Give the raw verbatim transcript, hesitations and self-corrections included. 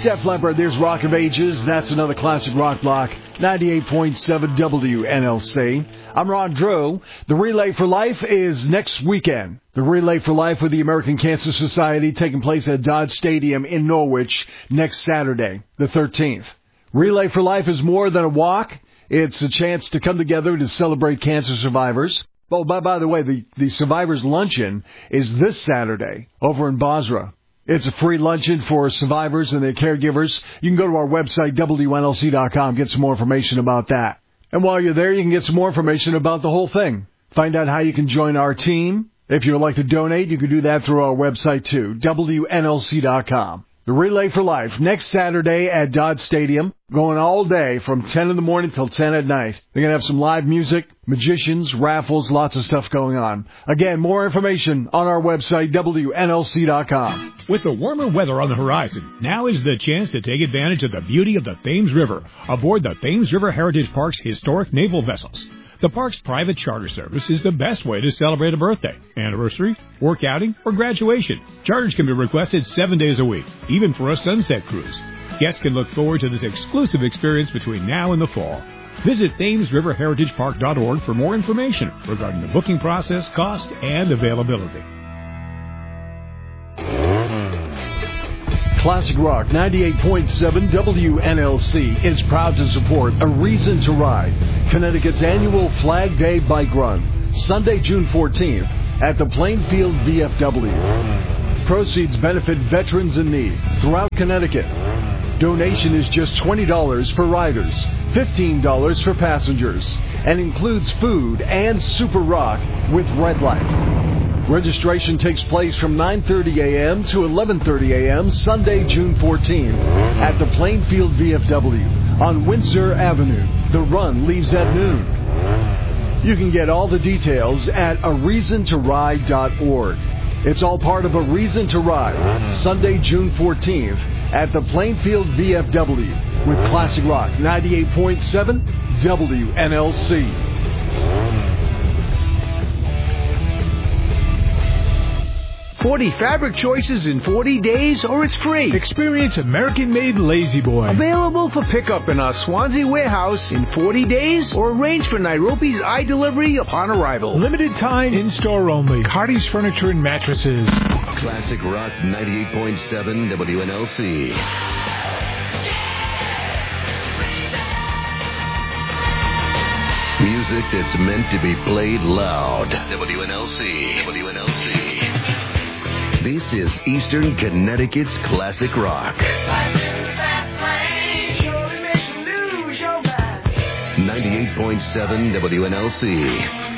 Def Leppard, there's Rock of Ages. That's another classic rock block. ninety-eight point seven W N L C. I'm Ron Drew. The Relay for Life is next weekend. The Relay for Life with the American Cancer Society taking place at Dodge Stadium in Norwich next Saturday, the thirteenth. Relay for Life is more than a walk. It's a chance to come together to celebrate cancer survivors. Oh, by, by the way, the, the Survivors Luncheon is this Saturday over in Basra. It's a free luncheon for survivors and their caregivers. You can go to our website, W N L C dot com, get some more information about that. And while you're there, you can get some more information about the whole thing. Find out how you can join our team. If you would like to donate, you can do that through our website, too, W N L C dot com. The Relay for Life, next Saturday at Dodge Stadium, going all day from ten in the morning till ten at night. They're going to have some live music, magicians, raffles, lots of stuff going on. Again, more information on our website, W N L C dot com. With the warmer weather on the horizon, now is the chance to take advantage of the beauty of the Thames River aboard the Thames River Heritage Park's historic naval vessels. The park's private charter service is the best way to celebrate a birthday, anniversary, work outing, or graduation. Charters can be requested seven days a week, even for a sunset cruise. Guests can look forward to this exclusive experience between now and the fall. Visit Thames River Heritage Park dot org for more information regarding the booking process, cost, and availability. Classic Rock ninety-eight point seven W N L C is proud to support A Reason to Ride, Connecticut's annual Flag Day bike run, Sunday, June fourteenth, at the Plainfield V F W. Proceeds benefit veterans in need throughout Connecticut. Donation is just twenty dollars for riders, fifteen dollars for passengers, and includes food and Super Rock with Red Light. Registration takes place from nine thirty a.m. to eleven thirty a.m. Sunday, June fourteenth at the Plainfield V F W on Windsor Avenue. The run leaves at noon. You can get all the details at a reason to ride dot org. It's all part of A Reason to Ride, Sunday, June fourteenth at the Plainfield V F W with Classic Rock ninety-eight point seven W N L C. forty fabric choices in forty days, or it's free. Experience American-made Lazy Boy. Available for pickup in our Swansea warehouse in forty days, or arrange for Nairobi's iDelivery upon arrival. Limited time, in-store only. Hardy's Furniture and Mattresses. Classic Rock ninety-eight point seven W N L C. Music that's meant to be played loud. W N L C. W N L C. This is Eastern Connecticut's Classic Rock. ninety-eight point seven W N L C.